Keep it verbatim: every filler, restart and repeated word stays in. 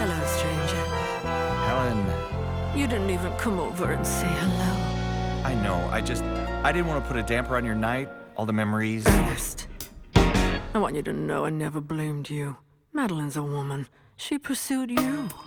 Hello, stranger. Helen, You didn't even come over and say hello. I know, I just... I didn't want to put a damper on your night, all the memories. Ernest, I want you to know I never blamed you. Madeline's a woman. She pursued you.